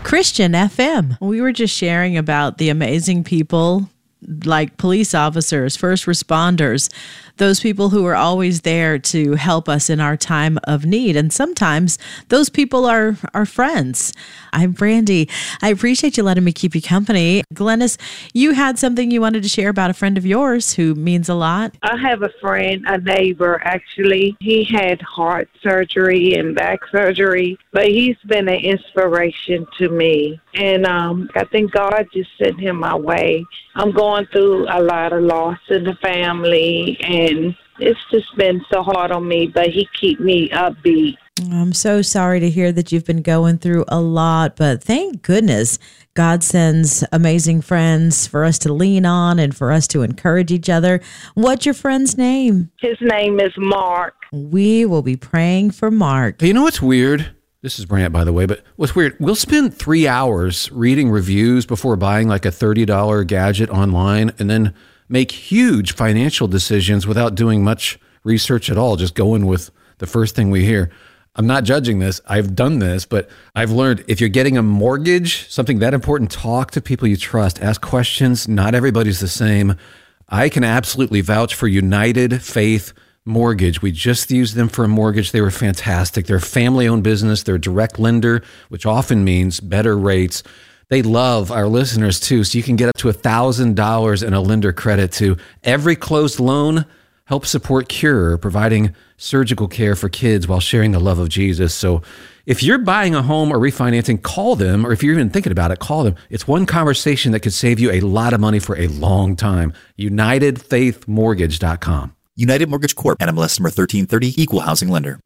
Christian FM. We were just sharing about the amazing people like police officers, first responders, those people who are always there to help us in our time of need. And sometimes those people are our friends. I'm Brandy. I appreciate you letting me keep you company. Glennis, you had something you wanted to share about a friend of yours who means a lot. I have a friend, a neighbor, actually. He had heart surgery and back surgery, but he's been an inspiration to me. And I think God just sent him my way. I'm going through a lot of loss in the family, and it's just been so hard on me, but he keep me upbeat. I'm so sorry to hear that you've been going through a lot, but thank goodness God sends amazing friends for us to lean on and for us to encourage each other. What's your friend's name? His name is Mark. We will be praying for Mark. Hey, you know what's weird? This is Brant, by the way, but what's weird, we'll spend 3 hours reading reviews before buying like a $30 gadget online and then make huge financial decisions without doing much research at all, just going with the first thing we hear. I'm not judging this. I've done this, but I've learned if you're getting a mortgage, something that important, talk to people you trust, ask questions. Not everybody's the same. I can absolutely vouch for United Faith Mortgage. We just used them for a mortgage. They were fantastic. They're a family-owned business. They're a direct lender, which often means better rates. They love our listeners too, so you can get up to $1,000 in a lender credit to every closed loan. Help support Cure, providing surgical care for kids while sharing the love of Jesus. So if you're buying a home or refinancing, call them, or if you're even thinking about it, call them. It's one conversation that could save you a lot of money for a long time. UnitedFaithMortgage.com. United Mortgage Corp. NMLS number 1330, Equal Housing Lender.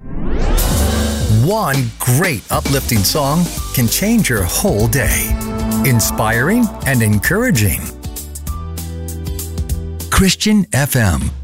One great uplifting song can change your whole day. Inspiring and encouraging. Christian FM.